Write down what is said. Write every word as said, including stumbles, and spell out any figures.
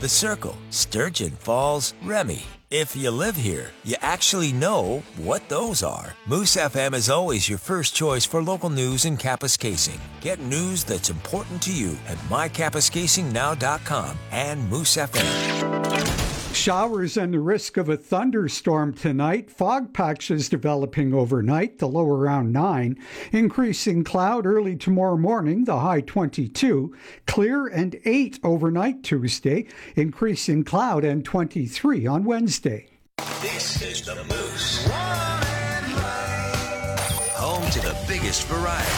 The Circle, Sturgeon Falls, Remy. If you live here, you actually know what those are. Moose F M is always your first choice for local news in Kapuskasing. Get news that's important to you at my kapuskasing now dot com and Moose F M. Showers and the risk of a thunderstorm tonight. Fog patches developing overnight, the low around nine. Increasing cloud early tomorrow morning, the high twenty-two. Clear and eight overnight Tuesday. Increasing cloud and twenty-three on Wednesday. This is the Moose. Home to the biggest variety.